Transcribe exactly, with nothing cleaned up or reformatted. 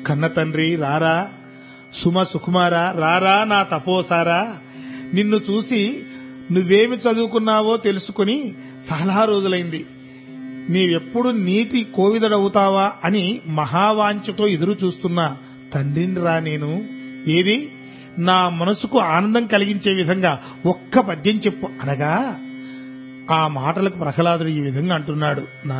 కన్న తండ్రి రారా, సుమ సుకుమారా రారా, నా తపోసారా, నిన్ను చూసి నువ్వేమి చదువుకున్నావో తెలుసుకుని చాలా రోజులైంది. నీవెప్పుడు నీతి కోవిదడవుతావా అని మహావాంఛతో ఎదురు చూస్తున్నా తండ్రిని రా నేను. ఏది నా మనసుకు ఆనందం కలిగించే విధంగా ఒక్క పద్యం చెప్పు అనగా ఆ మాటలకు ప్రహ్లాదుడు ఈ విధంగా అంటున్నాడు.